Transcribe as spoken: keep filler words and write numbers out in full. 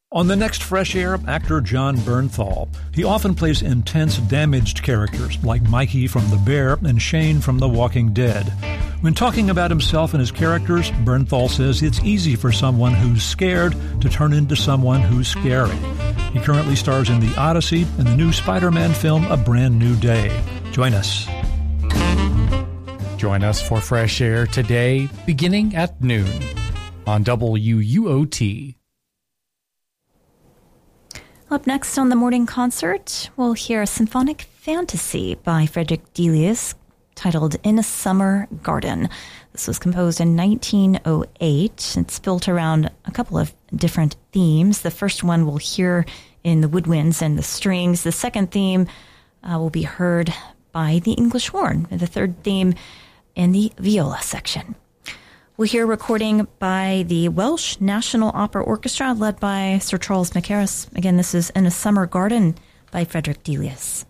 On the next Fresh Air, actor John Bernthal. He often plays intense, damaged characters like Mikey from The Bear and Shane from The Walking Dead. When talking about himself and his characters, Bernthal says it's easy for someone who's scared to turn into someone who's scary. He currently stars in The Odyssey and the new Spider-Man film A Brand New Day. Join us. Join us for Fresh Air today, beginning at noon on W U O T. Up next on the morning concert, we'll hear a symphonic fantasy by Frederick Delius titled In a Summer Garden. This was composed in nineteen oh eight. It's built around a couple of different themes. The first one we'll hear in the woodwinds and the strings. The second theme uh, will be heard by the English horn. And the third theme in the viola section. We'll hear a recording by the Welsh National Opera Orchestra led by Sir Charles Mackerras. Again, this is In a Summer Garden by Frederick Delius.